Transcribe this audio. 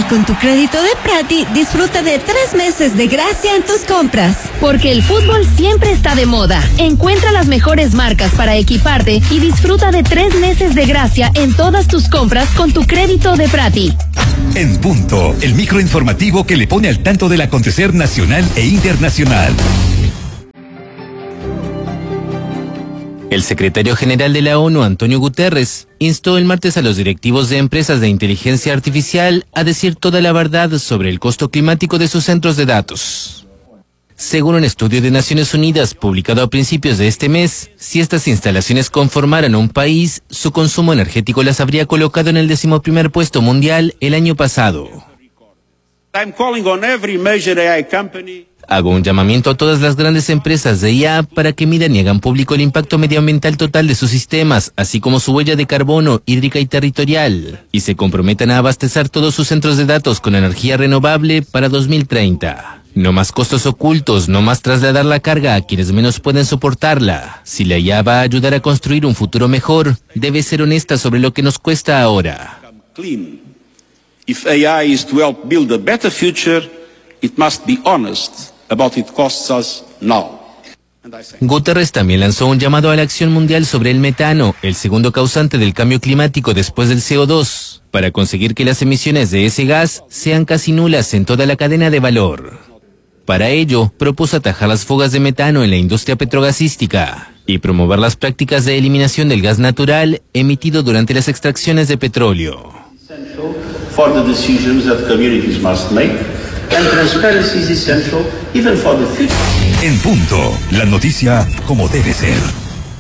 con tu crédito de Prati, disfruta de 3 meses de gracia en tus compras. Porque el fútbol siempre está de moda. Encuentra las mejores marcas para equiparte y disfruta de 3 meses de gracia en todas tus compras con tu crédito de Prati. En Punto, el microinformativo que le pone al tanto del acontecer nacional e internacional. El secretario general de la ONU, Antonio Guterres, instó el martes a los directivos de empresas de inteligencia artificial a decir toda la verdad sobre el costo climático de sus centros de datos. Según un estudio de Naciones Unidas publicado a principios de este mes, si estas instalaciones conformaran un país, su consumo energético las habría colocado en el 11º puesto mundial el año pasado. Hago un llamamiento a todas las grandes empresas de IA para que midan y hagan público el impacto medioambiental total de sus sistemas, así como su huella de carbono, hídrica y territorial, y se comprometan a abastecer todos sus centros de datos con energía renovable para 2030. No más costos ocultos, no más trasladar la carga a quienes menos pueden soportarla. Si la IA va a ayudar a construir un futuro mejor, debe ser honesta sobre lo que nos cuesta ahora. If AI is to help build a better future, it must be honest about it costs us now. Guterres también lanzó un llamado a la acción mundial sobre el metano, el segundo causante del cambio climático después del CO2, para conseguir que las emisiones de ese gas sean casi nulas en toda la cadena de valor. Para ello, propuso atajar las fugas de metano en la industria petrogasística y promover las prácticas de eliminación del gas natural emitido durante las extracciones de petróleo. For the decisions that communities must make, and transparency is essential even for the future. En Punto, la noticia como debe ser.